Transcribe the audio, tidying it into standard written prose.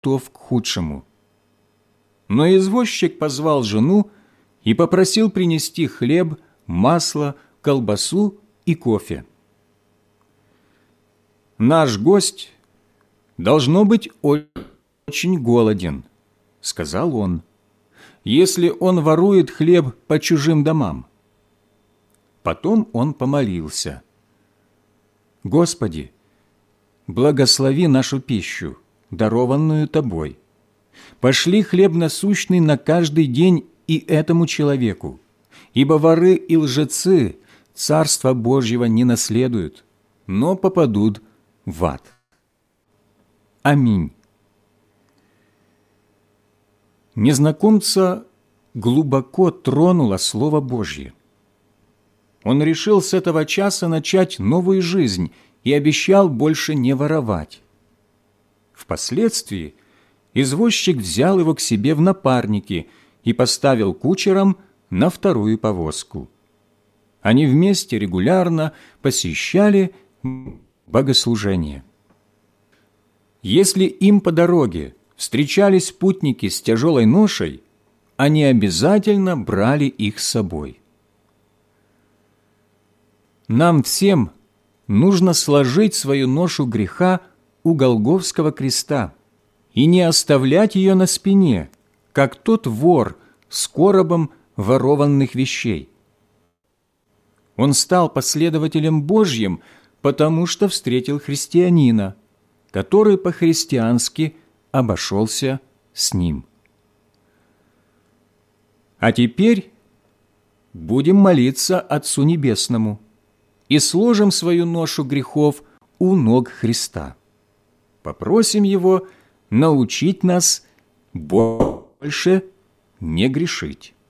готов к худшему. Но извозчик позвал жену и попросил принести хлеб, масло, колбасу и кофе. «Наш гость должно быть очень голоден», — сказал он, «если он ворует хлеб по чужим домам». Потом он помолился: «Господи, благослови нашу пищу, дарованную Тобой. Пошли хлеб насущный на каждый день и этому человеку, ибо воры и лжецы Царства Божьего не наследуют, но попадут в ад. Аминь». Незнакомца глубоко тронуло Слово Божье. Он решил с этого часа начать новую жизнь и обещал больше не воровать. Впоследствии извозчик взял его к себе в напарники и поставил кучером на вторую повозку. Они вместе регулярно посещали богослужения. Если им по дороге встречались путники с тяжелой ношей, они обязательно брали их с собой. Нам всем нужно сложить свою ношу греха у Голгофского креста и не оставлять ее на спине, как тот вор с коробом ворованных вещей. Он стал последователем Божьим, потому что встретил христианина, который по-христиански обошелся с ним. А теперь будем молиться Отцу Небесному и сложим свою ношу грехов у ног Христа. Попросим Его научить нас больше не грешить.